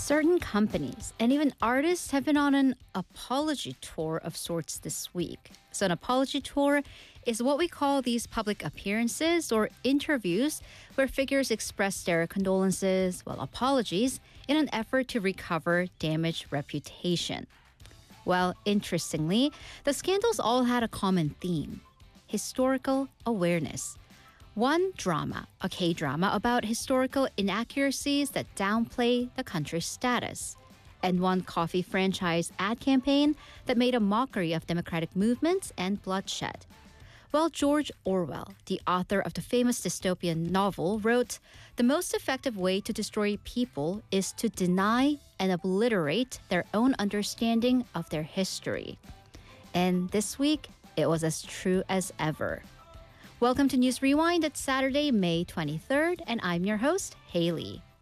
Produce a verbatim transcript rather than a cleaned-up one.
Certain companies and even artists have been on an apology tour of sorts this week. So, an apology tour is what we call these public appearances or interviews where figures express their condolences, well, apologies, in an effort to recover damaged reputation. Well, interestingly, the scandals all had a common theme: historical awareness. One drama, a K-drama about historical inaccuracies that downplay the country's status. And one coffee franchise ad campaign that made a mockery of democratic movements and bloodshed. Well, George Orwell, the author of the famous dystopian novel, wrote, "The most effective way to destroy people is to deny and obliterate their own understanding of their history." And this week, it was as true as ever. Welcome to News Rewind. It's Saturday, May twenty-third, and I'm your host, Haley.